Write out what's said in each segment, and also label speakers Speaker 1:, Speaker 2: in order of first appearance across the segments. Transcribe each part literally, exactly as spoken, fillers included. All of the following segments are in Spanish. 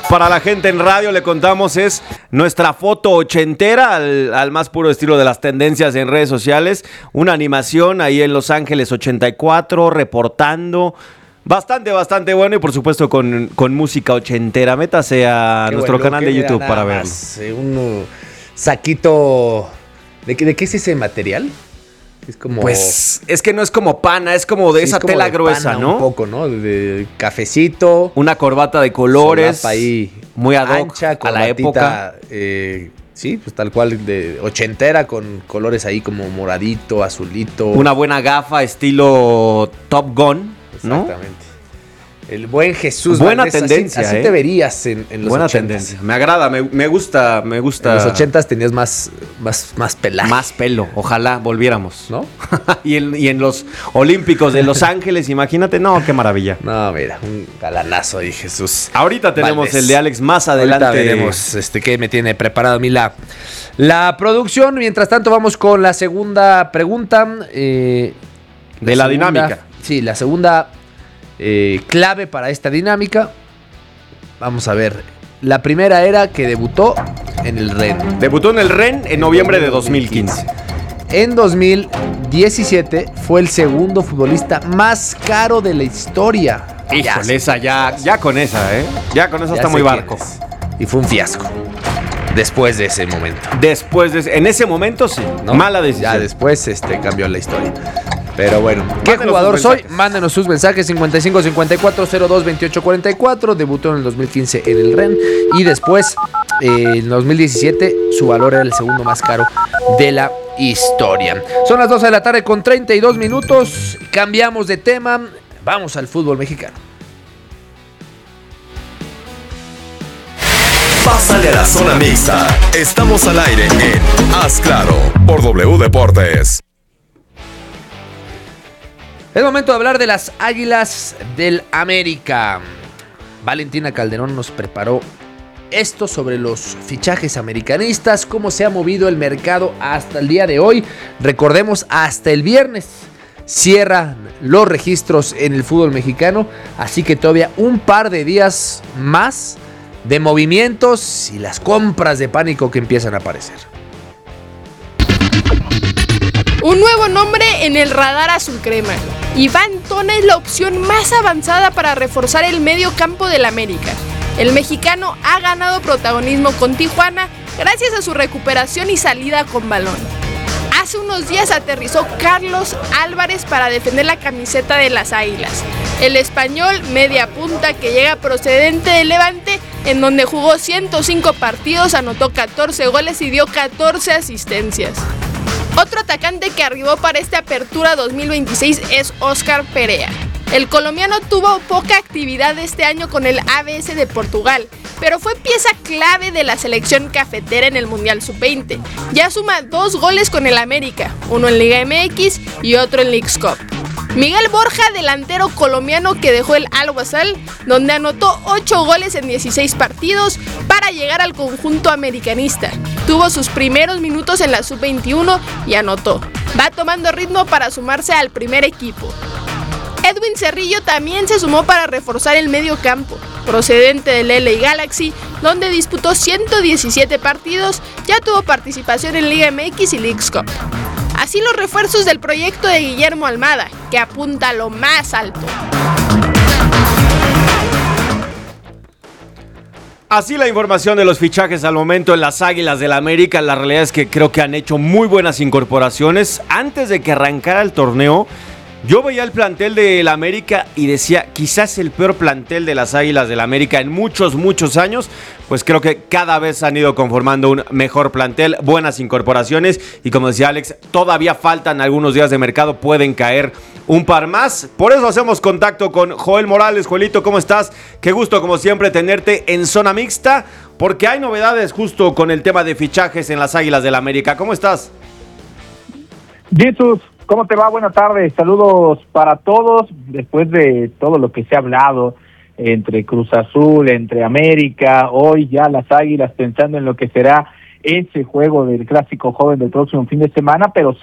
Speaker 1: Para la gente en radio le contamos, es nuestra foto ochentera al, al más puro estilo de las tendencias en redes sociales. Una animación ahí en Los Ángeles ochenta y cuatro, reportando. Bastante, bastante bueno y por supuesto con, con música ochentera. Métase a Qué nuestro canal de YouTube para verlo.
Speaker 2: Más, eh, un saquito... ¿De qué, ¿De qué es ese material? Es como...
Speaker 1: Pues es que no es como pana, es como de sí, esa como tela de gruesa, pana, ¿no?
Speaker 2: Un poco, ¿no? De cafecito.
Speaker 1: Una corbata de colores.
Speaker 2: Ahí
Speaker 1: muy ad hoc
Speaker 2: ancha,
Speaker 1: a la época.
Speaker 2: Eh, sí, pues tal cual de ochentera con colores ahí como moradito, azulito.
Speaker 1: Una buena gafa estilo Top Gun, ¿no?
Speaker 2: Exactamente. El buen Jesús
Speaker 1: Buena
Speaker 2: Valdés,
Speaker 1: tendencia,
Speaker 2: así, así
Speaker 1: ¿eh?
Speaker 2: te verías en, en los
Speaker 1: Buena
Speaker 2: ochentas.
Speaker 1: tendencia. Me agrada, me, me gusta, me gusta.
Speaker 2: En los ochentas tenías más, más, más pelaje.
Speaker 1: Más pelo, ojalá volviéramos.
Speaker 2: ¿No?
Speaker 1: y, en, y en los Olímpicos de Los Ángeles, imagínate, no, qué maravilla.
Speaker 2: No, mira, un galanazo ahí, Jesús.
Speaker 1: Ahorita tenemos
Speaker 2: Valdés.
Speaker 1: El de Alex más adelante.
Speaker 2: Ahorita veremos este, qué me tiene preparado a mí la, la producción. Mientras tanto, vamos con la segunda pregunta. Eh, la
Speaker 1: de la
Speaker 2: segunda,
Speaker 1: dinámica.
Speaker 2: Sí, la segunda eh, clave para esta dinámica. Vamos a ver. La primera era que debutó en el R E N.
Speaker 1: Debutó en el R E N en noviembre de dos mil quince.
Speaker 2: En dos mil diecisiete fue el segundo futbolista más caro de la historia.
Speaker 1: Híjole, esa ya, ya con esa, ¿eh? Ya con esa
Speaker 2: Ya
Speaker 1: está muy
Speaker 2: sé
Speaker 1: barco.
Speaker 2: quién es. Y fue un fiasco. Después de ese momento.
Speaker 1: Después de ese, en ese momento sí,
Speaker 2: ¿No?
Speaker 1: mala decisión.
Speaker 2: Ya después este, cambió la historia. Pero bueno, ¿qué
Speaker 1: Mándenos
Speaker 2: jugador
Speaker 1: sus
Speaker 2: soy?
Speaker 1: mensajes.
Speaker 2: Mándenos sus mensajes cincuenta y cinco cincuenta y cuatro cero dos veintiocho cuarenta y cuatro. Debutó en el dos mil quince en el R E N. Y después, eh, en dos mil diecisiete, su valor era el segundo más caro de la historia. Son las doce de la tarde con treinta y dos minutos. Cambiamos de tema. Vamos al fútbol mexicano.
Speaker 3: Pásale a la zona mixta. Estamos al aire en Haz Claro por W Deportes.
Speaker 2: Es momento de hablar de las Águilas del América. Valentina Calderón nos preparó esto sobre los fichajes americanistas, cómo se ha movido el mercado hasta el día de hoy. Recordemos, hasta el viernes cierran los registros en el fútbol mexicano, así que todavía un par de días más de movimientos y las compras de pánico que empiezan a aparecer.
Speaker 4: Un nuevo nombre en el radar azul crema. Iván Tona es la opción más avanzada para reforzar el medio campo del América. El mexicano ha ganado protagonismo con Tijuana gracias a su recuperación y salida con balón. Hace unos días aterrizó Carlos Álvarez para defender la camiseta de las Águilas. El español, media punta que llega procedente de Levante, en donde jugó ciento cinco partidos, anotó catorce goles y dio catorce asistencias. Otro atacante que arribó para esta apertura dos mil veintiséis es Óscar Perea. El colombiano tuvo poca actividad este año con el A B S de Portugal, pero fue pieza clave de la selección cafetera en el Mundial sub veinte. Ya suma dos goles con el América, uno en Liga M X y otro en Leagues Cup. Miguel Borja, delantero colombiano que dejó el Al-Wasal, donde anotó ocho goles en dieciséis partidos para llegar al conjunto americanista. Tuvo sus primeros minutos en la sub veintiuno y anotó. Va tomando ritmo para sumarse al primer equipo. Edwin Cerrillo también se sumó para reforzar el medio campo. Procedente del L A Galaxy, donde disputó ciento diecisiete partidos, ya tuvo participación en Liga M X y Leagues Cup. Así los refuerzos del proyecto de Guillermo Almada, que apunta a lo más alto.
Speaker 1: Así la información de los fichajes al momento en las Águilas del América. La realidad es que creo que han hecho muy buenas incorporaciones. Antes de que arrancara el torneo, yo veía el plantel del América y decía, quizás el peor plantel de las Águilas del América en muchos, muchos años. Pues creo que cada vez han ido conformando un mejor plantel, buenas incorporaciones. Y como decía Alex, todavía faltan algunos días de mercado, pueden caer un par más. Por eso hacemos contacto con Joel Morales. Joelito, ¿cómo estás? Qué gusto, como siempre, tenerte en zona mixta, porque hay novedades justo con el tema de fichajes en las Águilas del América. ¿Cómo estás?
Speaker 5: Jesús, ¿cómo te va? Buenas tardes, saludos para todos. Después de todo lo que se ha hablado entre Cruz Azul, entre América, hoy ya las Águilas pensando en lo que será ese juego del Clásico Joven del próximo fin de semana, pero sí,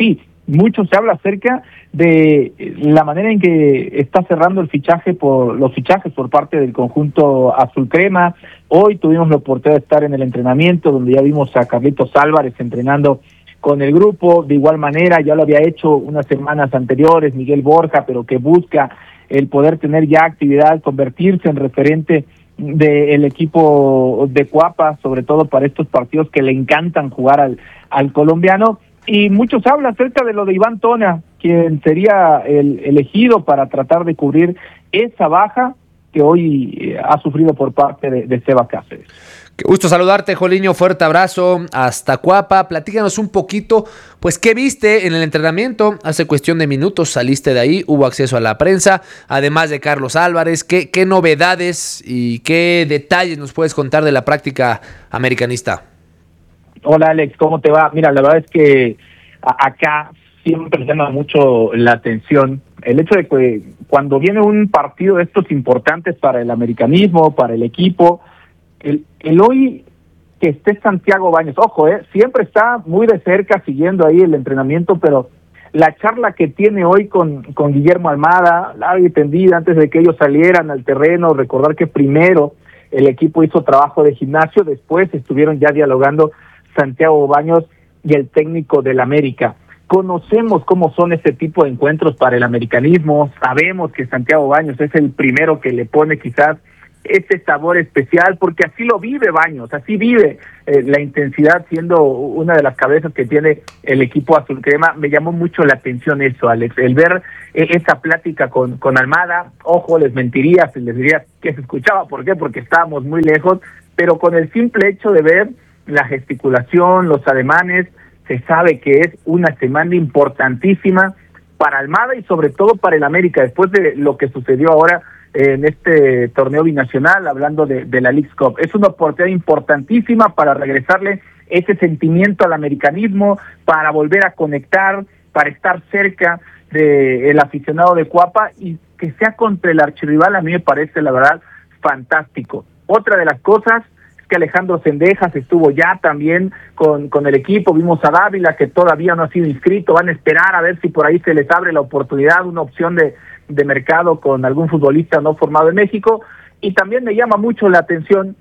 Speaker 5: mucho se habla acerca de la manera en que está cerrando el fichaje por los fichajes por parte del conjunto azul crema. Hoy tuvimos la oportunidad de estar en el entrenamiento, donde ya vimos a Carlitos Álvarez entrenando con el grupo. De igual manera, ya lo había hecho unas semanas anteriores Miguel Borja, pero que busca el poder tener ya actividad, convertirse en referente del equipo de Cuapa, sobre todo para estos partidos que le encantan jugar al, al colombiano. Y muchos hablan acerca de lo de Iván Tona, quien sería el elegido para tratar de cubrir esa baja que hoy eh, ha sufrido por parte de, de Seba Cáceres.
Speaker 2: Qué gusto saludarte, Joliño, fuerte abrazo hasta Cuapa. Platícanos un poquito, pues, ¿qué viste en el entrenamiento? Hace cuestión de minutos saliste de ahí, hubo acceso a la prensa, además de Carlos Álvarez. ¿Qué, qué novedades y qué detalles nos puedes contar de la práctica americanista?
Speaker 5: Hola, Alex, ¿cómo te va? Mira, la verdad es que a- acá siempre llama mucho la atención el hecho de que cuando viene un partido de estos importantes para el americanismo, para el equipo, el, el hoy que esté Santiago Baños, ojo, eh, siempre está muy de cerca siguiendo ahí el entrenamiento, pero la charla que tiene hoy con, con Guillermo Almada, larga y tendida, antes de que ellos salieran al terreno, recordar que primero el equipo hizo trabajo de gimnasio, después estuvieron ya dialogando Santiago Baños y el técnico del América. Conocemos cómo son este tipo de encuentros para el americanismo, sabemos que Santiago Baños es el primero que le pone quizás ese sabor especial, porque así lo vive Baños, así vive eh, la intensidad, siendo una de las cabezas que tiene el equipo azul crema. Me llamó mucho la atención eso, Alex, el ver eh, esa plática con, con Almada. Ojo, les mentiría si les diría que se escuchaba, ¿por qué? Porque estábamos muy lejos, pero con el simple hecho de ver la gesticulación, los ademanes, se sabe que es una semana importantísima para Almada y sobre todo para el América, después de lo que sucedió ahora en este torneo binacional, hablando de, de la Leagues Cup. Es una oportunidad importantísima para regresarle ese sentimiento al americanismo, para volver a conectar, para estar cerca del aficionado de Cuapa, y que sea contra el archirrival, a mí me parece, la verdad, fantástico. Otra de las cosas es que Alejandro Cendejas estuvo ya también con, con el equipo. Vimos a Dávila, que todavía no ha sido inscrito, van a esperar a ver si por ahí se les abre la oportunidad, una opción de de mercado con algún futbolista no formado en México. Y también me llama mucho la atención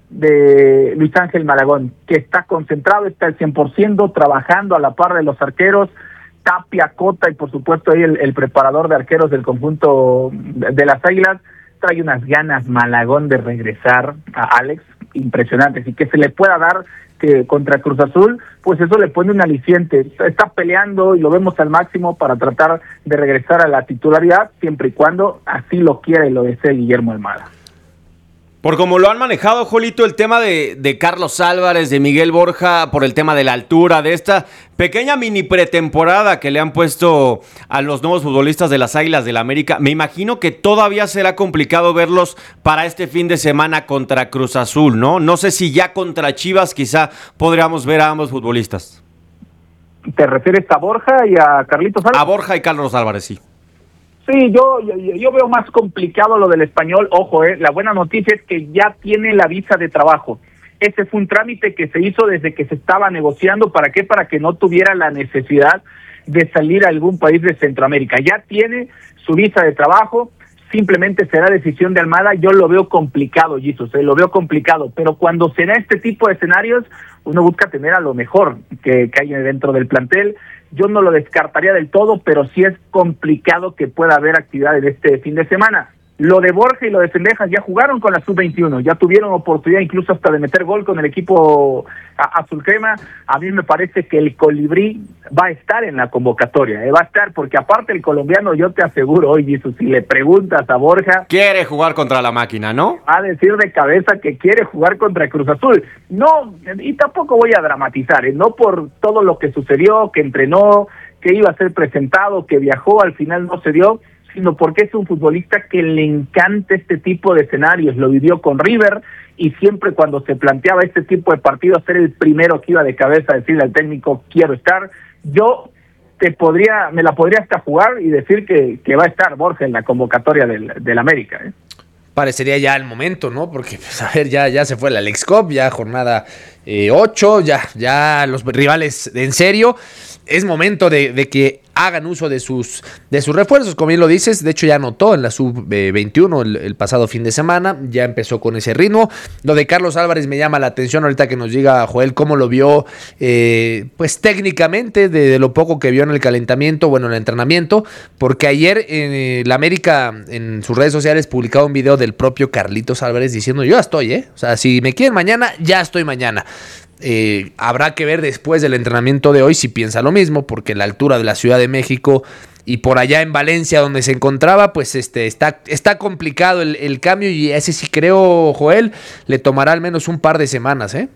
Speaker 5: de Luis Ángel Malagón, que está concentrado, está al cien por ciento, trabajando a la par de los arqueros, Tapia, Cota y por supuesto ahí el, el preparador de arqueros del conjunto de las Águilas. Trae unas ganas Malagón de regresar a Alex, impresionantes, y que se le pueda dar que contra Cruz Azul, pues eso le pone un aliciente. Está peleando y lo vemos al máximo para tratar de regresar a la titularidad, siempre y cuando así lo quiera y lo desee Guillermo Almada.
Speaker 1: Por como lo han manejado, Jolito, el tema de, de Carlos Álvarez, de Miguel Borja, por el tema de la altura, de esta pequeña mini pretemporada que le han puesto a los nuevos futbolistas de las Águilas del América, me imagino que todavía será complicado verlos para este fin de semana contra Cruz Azul, ¿no? No sé si ya contra Chivas quizá podríamos ver a ambos futbolistas.
Speaker 5: ¿Te refieres a Borja y a Carlitos Álvarez?
Speaker 1: A Borja y Carlos Álvarez, sí.
Speaker 5: Sí, yo, yo yo veo más complicado lo del español. Ojo, eh, la buena noticia es que ya tiene la visa de trabajo. Ese fue un trámite que se hizo desde que se estaba negociando. ¿Para qué? Para que no tuviera la necesidad de salir a algún país de Centroamérica. Ya tiene su visa de trabajo, simplemente será decisión de Almada. Yo lo veo complicado, Jesus, eh, lo veo complicado, pero cuando se da este tipo de escenarios, uno busca tener a lo mejor que, que hay dentro del plantel. Yo no lo descartaría del todo, pero sí es complicado que pueda haber actividad en este fin de semana. Lo de Borja y lo de Cendejas ya jugaron con la sub veintiuno, ya tuvieron oportunidad incluso hasta de meter gol con el equipo a, azul crema. A mí me parece que el colibrí va a estar en la convocatoria, ¿eh? va a estar, porque aparte el colombiano, yo te aseguro, hoy, Jesus, si le preguntas a Borja,
Speaker 1: quiere jugar contra la máquina, ¿no?
Speaker 5: Va a decir de cabeza que quiere jugar contra Cruz Azul. No, y tampoco voy a dramatizar, ¿eh? no por todo lo que sucedió, que entrenó, que iba a ser presentado, que viajó, al final no se dio, sino porque es un futbolista que le encanta este tipo de escenarios. Lo vivió con River y siempre cuando se planteaba este tipo de partidos, ser el primero que iba de cabeza a decirle al técnico, quiero estar. Yo te podría, me la podría hasta jugar y decir que, que va a estar Borja en la convocatoria del, del América, ¿eh?
Speaker 2: Parecería ya el momento, ¿no? Porque, pues, a ver, ya, ya se fue la Leagues Cup, ya jornada eh, ocho, ya, ya los rivales en serio. Es momento de, de que hagan uso de sus, de sus refuerzos, como bien lo dices. De hecho ya anotó en la sub veintiuno el, el pasado fin de semana, ya empezó con ese ritmo. Lo de Carlos Álvarez me llama la atención ahorita que nos diga Joel cómo lo vio, eh, pues técnicamente, de, de lo poco que vio en el calentamiento, bueno, en el entrenamiento, porque ayer eh, la América en sus redes sociales publicaba un video del propio Carlitos Álvarez diciendo: yo ya estoy, eh, o sea, si me quieren mañana, ya estoy mañana. Eh, habrá que ver después del entrenamiento de hoy si piensa lo mismo, porque la altura de la Ciudad de México y por allá en Valencia donde se encontraba, pues este está, está complicado el, el cambio, y ese sí creo, Joel, le tomará al menos un par de semanas, ¿eh?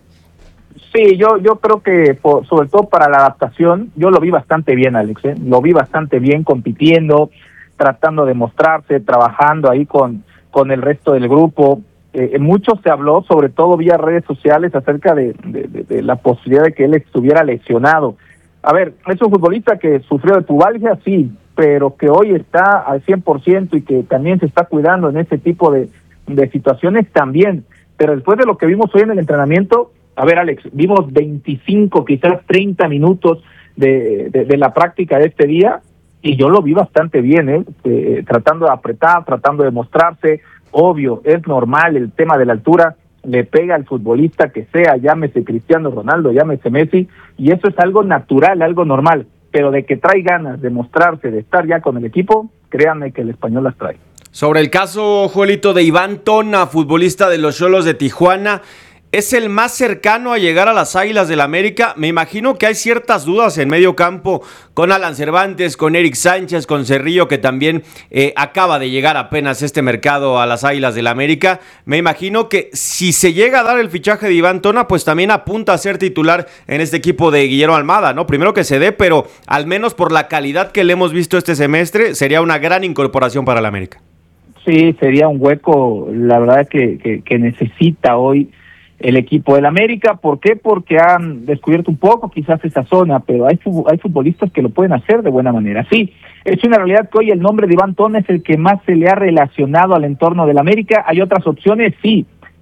Speaker 5: Sí, yo yo creo que por, sobre todo para la adaptación, yo lo vi bastante bien, Alex, ¿eh? Lo vi bastante bien compitiendo, tratando de mostrarse, trabajando ahí con, con el resto del grupo. Eh, mucho se habló, sobre todo vía redes sociales, acerca de, de, de, de la posibilidad de que él estuviera lesionado. A ver, es un futbolista que sufrió de pubalgia, sí, pero que hoy está al cien por ciento y que también se está cuidando en ese tipo de, de situaciones también. Pero después de lo que vimos hoy en el entrenamiento, a ver, Alex, vimos veinticinco, quizás treinta minutos de, de, de la práctica de este día, y yo lo vi bastante bien, ¿eh? Eh, tratando de apretar, tratando de mostrarse. Obvio, es normal, el tema de la altura le pega al futbolista que sea, llámese Cristiano Ronaldo, llámese Messi, y eso es algo natural, algo normal, pero de que trae ganas de mostrarse, de estar ya con el equipo, créanme que el español las trae.
Speaker 1: Sobre el caso, Joelito, de Iván Tona, futbolista de los Xolos de Tijuana, es el más cercano a llegar a las Águilas del América. Me imagino que hay ciertas dudas en medio campo con Alan Cervantes, con Eric Sánchez, con Cerrillo, que también eh, acaba de llegar apenas este mercado a las Águilas del América. Me imagino que si se llega a dar el fichaje de Iván Tona, pues también apunta a ser titular en este equipo de Guillermo Almada, ¿no? Primero que se dé, pero al menos por la calidad que le hemos visto este semestre, sería una gran incorporación para el América.
Speaker 5: Sí, sería un hueco, la verdad, que, que, que necesita hoy el equipo del América. ¿Por qué? Porque han descubierto un poco quizás esa zona, pero hay hay futbolistas que lo pueden hacer de buena manera. Sí, es una realidad que hoy el nombre de Iván Tona es el que más se le ha relacionado al entorno del América. ¿Hay otras opciones? Sí.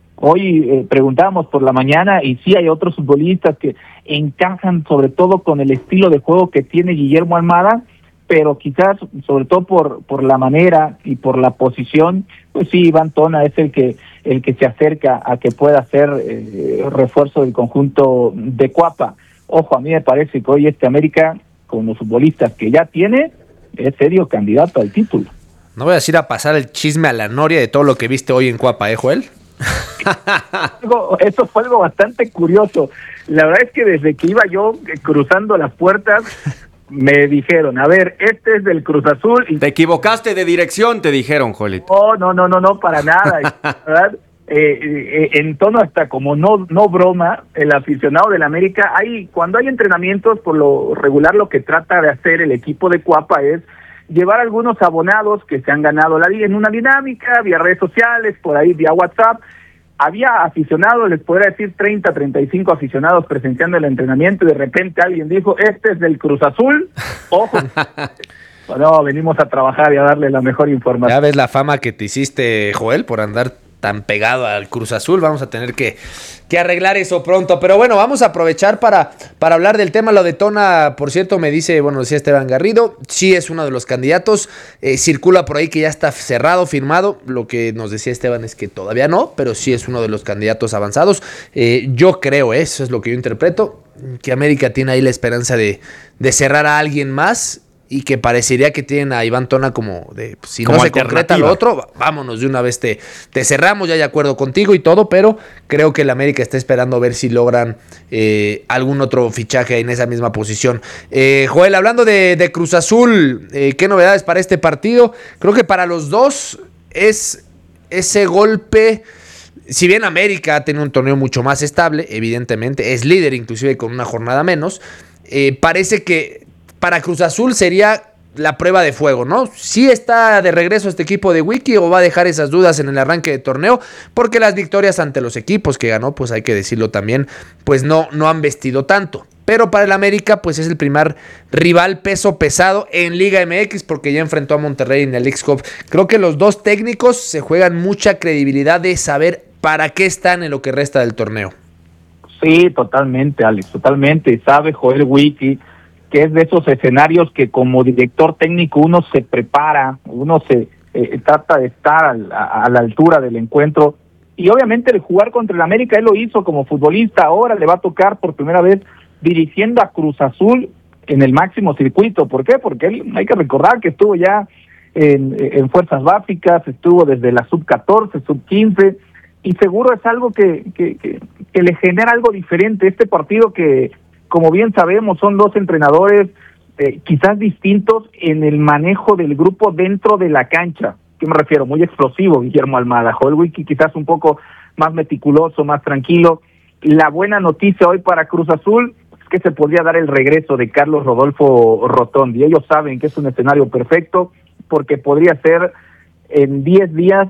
Speaker 5: Hoy eh, preguntábamos por la mañana y sí hay otros futbolistas que encajan sobre todo con el estilo de juego que tiene Guillermo Almada, pero quizás sobre todo por por la manera y por la posición, pues sí, Iván Tona es el que el que se acerca a que pueda ser eh, refuerzo del conjunto de Cuapa. Ojo, a mí me parece que hoy este América, con los futbolistas que ya tiene, es serio candidato al título.
Speaker 2: No voy a decir a pasar el chisme a la noria de todo lo que viste hoy en Cuapa, ¿eh, Joel?
Speaker 5: Eso fue algo bastante curioso. La verdad es que desde que iba yo cruzando las puertas, me dijeron, a ver, este es del Cruz Azul. Y
Speaker 1: te equivocaste de dirección, te dijeron, Joelito.
Speaker 5: No, no, no, no, no, para nada. ¿Verdad? Eh, eh, en tono hasta como no no broma, el aficionado del América, hay cuando hay entrenamientos, por lo regular lo que trata de hacer el equipo de Cuapa es llevar algunos abonados que se han ganado la liga en una dinámica, vía redes sociales, por ahí vía WhatsApp. Había aficionados, les podría decir treinta, treinta y cinco aficionados presenciando el entrenamiento, y de repente alguien dijo, este es del Cruz Azul, ojo. No, venimos a trabajar y a darle la mejor información.
Speaker 2: Ya ves la fama que te hiciste, Joel, por andar tan pegado al Cruz Azul. Vamos a tener que, que arreglar eso pronto. Pero bueno, vamos a aprovechar para, para hablar del tema. Lo de Tona, por cierto, me dice, bueno, decía Esteban Garrido, sí es uno de los candidatos. Eh, circula por ahí que ya está cerrado, firmado. Lo que nos decía Esteban es que todavía no, pero sí es uno de los candidatos avanzados. Eh, yo creo, eso es lo que yo interpreto, que América tiene ahí la esperanza de, de cerrar a alguien más, y que parecería que tienen a Iván Tona como de, pues, si como no se concreta lo otro, vámonos de una vez, te, te cerramos, ya de acuerdo contigo y todo, pero creo que el América está esperando a ver si logran eh, algún otro fichaje en esa misma posición. Eh, Joel, hablando de, de Cruz Azul, eh, ¿qué novedades para este partido? Creo que para los dos es ese golpe. Si bien América ha tenido un torneo mucho más estable, evidentemente, es líder inclusive con una jornada menos, eh, parece que para Cruz Azul sería la prueba de fuego, ¿no? ¿Sí está de regreso este equipo de Wiki o va a dejar esas dudas en el arranque de torneo? Porque las victorias ante los equipos que ganó, pues hay que decirlo también, pues no, no han vestido tanto. Pero para el América, pues es el primer rival peso pesado en Liga M X, porque ya enfrentó a Monterrey en el Leagues Cup. Creo que los dos técnicos se juegan mucha credibilidad de saber para qué están en lo que resta del torneo.
Speaker 5: Sí, totalmente, Alex, totalmente. Sabe Joel Wiki que es de esos escenarios que como director técnico uno se prepara, uno se eh, trata de estar a, a, a la altura del encuentro. Y obviamente el jugar contra el América, él lo hizo como futbolista, ahora le va a tocar por primera vez dirigiendo a Cruz Azul en el máximo circuito. ¿Por qué? Porque él, hay que recordar que estuvo ya en, en fuerzas básicas, estuvo desde la sub catorce, sub quince, y seguro es algo que, que, que, que le genera algo diferente. Este partido que, como bien sabemos, son dos entrenadores eh, quizás distintos en el manejo del grupo dentro de la cancha. ¿Qué me refiero? Muy explosivo Guillermo Almada, Joel Wiki quizás un poco más meticuloso, más tranquilo. La buena noticia hoy para Cruz Azul es que se podría dar el regreso de Carlos Rodolfo Rotondi. Ellos saben que es un escenario perfecto porque podría ser en diez días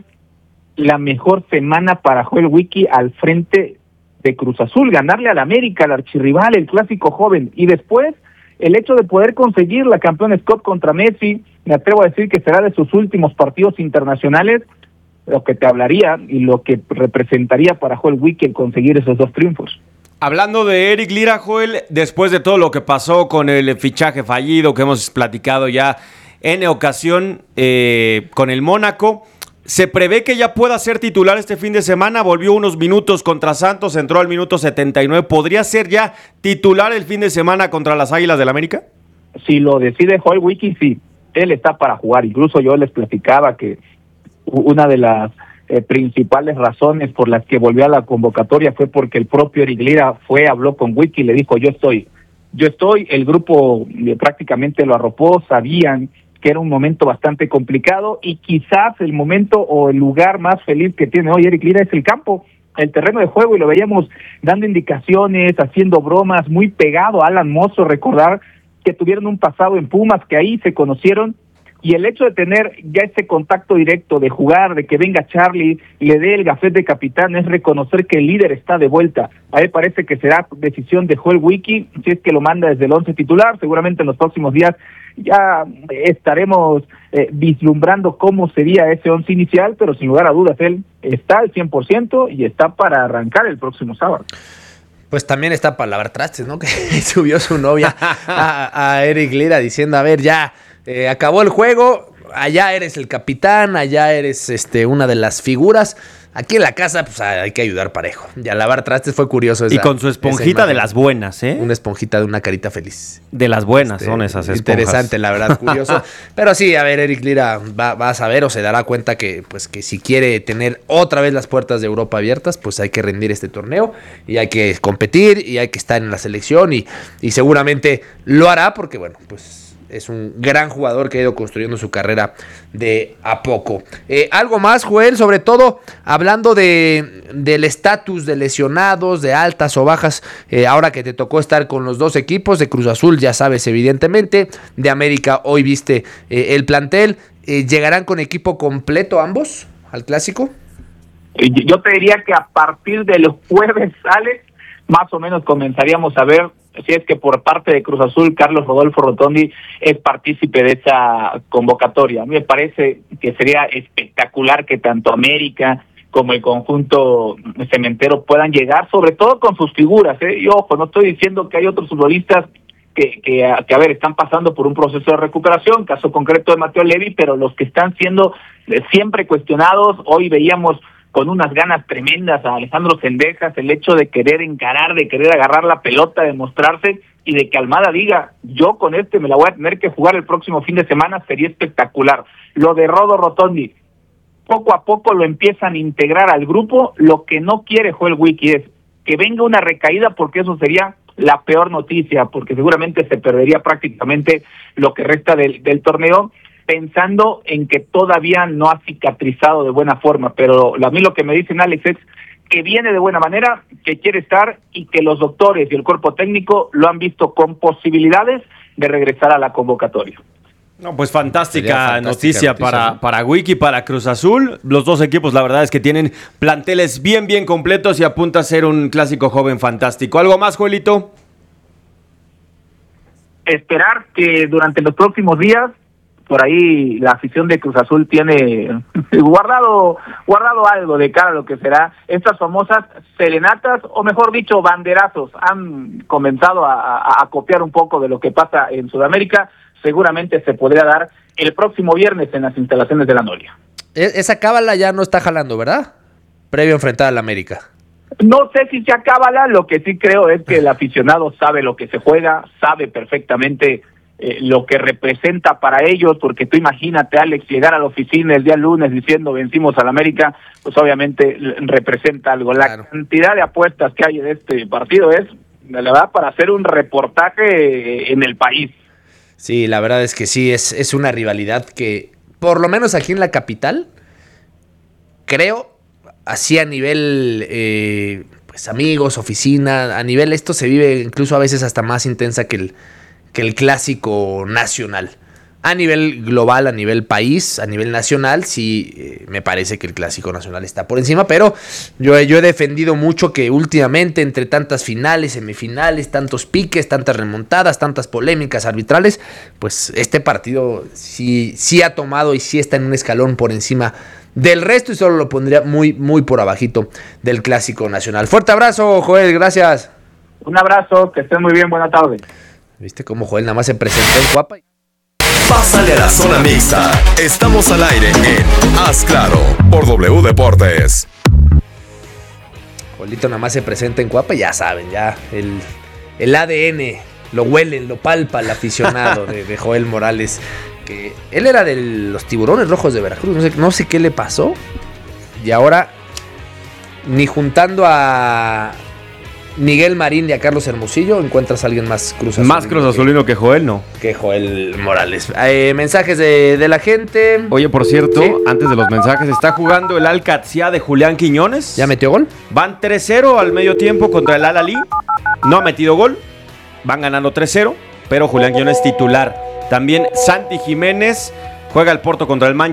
Speaker 5: la mejor semana para Joel Wiki al frente de Cruz Azul, ganarle al América, al archirrival, el clásico joven, y después el hecho de poder conseguir la Campeones Cup contra Messi, me atrevo a decir que será de sus últimos partidos internacionales, lo que te hablaría y lo que representaría para Joel Wiki el conseguir esos dos triunfos.
Speaker 1: Hablando de Eric Lira, Joel, después de todo lo que pasó con el fichaje fallido que hemos platicado ya en ocasión eh, con el Mónaco, se prevé que ya pueda ser titular este fin de semana. Volvió unos minutos contra Santos, entró al minuto setenta y nueve. ¿Podría ser ya titular el fin de semana contra las Águilas del América?
Speaker 5: Si lo decide Joel Wiki, sí. Él está para jugar. Incluso yo les platicaba que una de las eh, principales razones por las que volvió a la convocatoria fue porque el propio Eric Lira fue, habló con Wiki y le dijo, yo estoy. Yo estoy. El grupo eh, prácticamente lo arropó, sabían que era un momento bastante complicado y quizás el momento o el lugar más feliz que tiene hoy Eric Lira es el campo, el terreno de juego, y lo veíamos dando indicaciones, haciendo bromas, muy pegado a Alan Mozo. Recordar que tuvieron un pasado en Pumas, que ahí se conocieron, y el hecho de tener ya ese contacto directo, de jugar, de que venga Charlie y le dé el gafete de capitán, es reconocer que el líder está de vuelta. A mí parece que será decisión de Joel Wiki, si es que lo manda desde el once titular. Seguramente en los próximos días ya estaremos eh, vislumbrando cómo sería ese once inicial, pero sin lugar a dudas él está al cien por ciento y está para arrancar el próximo sábado.
Speaker 2: Pues también está para lavar trastes, ¿no? Que subió su novia a, a Eric Lira diciendo, a ver, ya eh, acabó el juego, allá eres el capitán, allá eres este una de las figuras. Aquí en la casa, pues hay que ayudar parejo. Y a lavar trastes fue curioso. Esa,
Speaker 1: y con su esponjita de las buenas, ¿eh?
Speaker 2: Una esponjita de una carita feliz.
Speaker 1: De las buenas este, son esas esponjas.
Speaker 2: Interesante, la verdad, curioso. Pero sí, a ver, Eric Lira va, va a saber o se dará cuenta que, pues, que si quiere tener otra vez las puertas de Europa abiertas, pues hay que rendir este torneo y hay que competir y hay que estar en la selección y, y seguramente lo hará porque, bueno, pues es un gran jugador que ha ido construyendo su carrera de a poco. Eh, algo más, Joel, sobre todo hablando de del estatus de lesionados, de altas o bajas, eh, ahora que te tocó estar con los dos equipos, de Cruz Azul ya sabes evidentemente, de América hoy viste eh, el plantel, eh, ¿llegarán con equipo completo ambos al clásico?
Speaker 5: Yo te diría que a partir del jueves, Alex, más o menos comenzaríamos a ver si es que por parte de Cruz Azul Carlos Rodolfo Rotondi es partícipe de esa convocatoria. A mí me parece que sería espectacular que tanto América como el conjunto cementero puedan llegar, sobre todo con sus figuras, ¿eh? Y ojo, no estoy diciendo que hay otros futbolistas que, que, que, a ver, están pasando por un proceso de recuperación, caso concreto de Mateo Levi, pero los que están siendo siempre cuestionados, hoy veíamos con unas ganas tremendas a Alejandro Cendejas, el hecho de querer encarar, de querer agarrar la pelota, de mostrarse, y de que Almada diga, yo con este me la voy a tener que jugar el próximo fin de semana, sería espectacular. Lo de Rodo Rotondi, poco a poco lo empiezan a integrar al grupo. Lo que no quiere Joel Wiki es que venga una recaída, porque eso sería la peor noticia, porque seguramente se perdería prácticamente lo que resta del, del torneo, pensando en que todavía no ha cicatrizado de buena forma. Pero a mí lo que me dicen, Alex, es que viene de buena manera, que quiere estar y que los doctores y el cuerpo técnico lo han visto con posibilidades de regresar a la convocatoria.
Speaker 1: No, pues fantástica noticia, noticia para, ¿no? para Wiki, para Cruz Azul. Los dos equipos, la verdad es que tienen planteles bien, bien completos y apunta a ser un clásico joven fantástico. ¿Algo más, Joelito?
Speaker 5: Esperar que durante los próximos días por ahí la afición de Cruz Azul tiene guardado guardado algo de cara a lo que será estas famosas serenatas, o mejor dicho, banderazos. Han comenzado a, a, a copiar un poco de lo que pasa en Sudamérica. Seguramente se podría dar el próximo viernes en las instalaciones de la Noria.
Speaker 2: Esa cábala ya no está jalando, ¿verdad? Previo a enfrentar al América.
Speaker 5: No sé si se acábala, lo que sí creo es que el aficionado sabe lo que se juega, sabe perfectamente eh, lo que representa para ellos, porque tú imagínate, Alex, llegar a la oficina el día lunes diciendo vencimos al América, pues obviamente representa algo. La claro. cantidad de apuestas que hay en este partido es, la verdad, para hacer un reportaje en el país.
Speaker 2: Sí, la verdad es que sí, es, es una rivalidad que, por lo menos aquí en la capital, creo, así a nivel eh, pues amigos, oficina, a nivel esto se vive incluso a veces hasta más intensa que el, que el clásico nacional. A nivel global, a nivel país, a nivel nacional, sí eh, me parece que el clásico nacional está por encima, pero yo, yo he defendido mucho que últimamente entre tantas finales, semifinales, tantos piques, tantas remontadas, tantas polémicas arbitrales, pues este partido sí, sí ha tomado y sí está en un escalón por encima del resto y solo lo pondría muy, muy por abajito del clásico nacional. Fuerte abrazo, Joel, gracias.
Speaker 5: Un abrazo, que estén muy bien, buena tarde.
Speaker 2: ¿Viste cómo Joel nada más se presentó en Cuapa?
Speaker 3: Pásale a la zona mixta. Estamos al aire en Haz Claro por W Deportes.
Speaker 2: Joelito nada más se presenta en Cuapa, ya saben, ya el, el A D N lo huelen, lo palpa el aficionado de, de Joel Morales. Que él era de los Tiburones Rojos de Veracruz, no sé, no sé qué le pasó. Y ahora, ni juntando a Miguel Marín y a Carlos Hermosillo, encuentras a alguien más Cruz Azulino.
Speaker 1: Más Cruz Azulino que, que Joel, ¿no?
Speaker 2: Que Joel Morales. Eh, mensajes de, de la gente.
Speaker 1: Oye, por cierto,
Speaker 2: ¿sí?
Speaker 1: Antes de los mensajes, está jugando el Al-Qadsiya de Julián Quiñones.
Speaker 2: ¿Ya metió gol?
Speaker 1: Van tres cero al medio tiempo contra el Al-Ahly. No ha metido gol. Van ganando tres cero, pero Julián Quiñones titular. También Santi Jiménez juega el Porto contra el Manchester